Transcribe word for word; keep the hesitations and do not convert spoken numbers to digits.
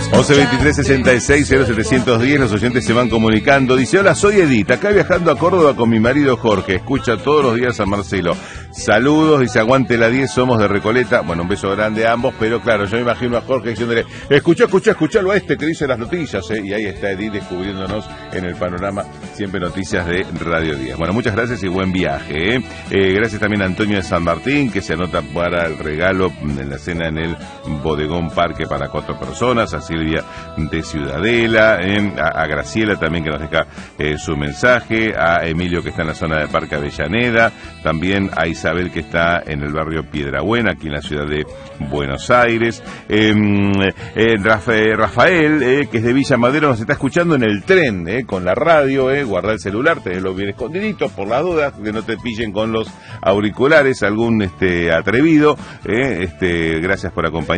once veintitrés sesenta y seis cero setecientos diez, los oyentes se van comunicando. Dice: hola, soy Edith, acá viajando a Córdoba con mi marido Jorge, escucha todos los días a Marcelo. Saludos, dice, aguante la diez, somos de Recoleta. Bueno, un beso grande a ambos, pero claro, yo me imagino a Jorge diciéndole: escucha, escucha, escuchalo a este que dice las noticias, ¿eh? Y ahí está Edith descubriéndonos en el panorama, siempre noticias de Radio diez. Bueno, muchas gracias y buen viaje, ¿eh? Eh, gracias también a Antonio de San Martín, que se anota para el regalo en la cena en el Bodegón Parque para cuatro personas, a Silvia de Ciudadela, eh, a, a Graciela también, que nos deja eh, su mensaje, a Emilio, que está en la zona de Parque Avellaneda, también a Isabel, que está en el barrio Piedrabuena, aquí en la ciudad de Buenos Aires, eh, eh, Rafael, Rafael eh, que es de Villa Madero, nos está escuchando en el tren, eh, con la radio, eh, guarda el celular, tenelo bien escondidito, por las dudas, que no te pillen con los auriculares algún este atrevido, eh, este gracias por acompañarnos.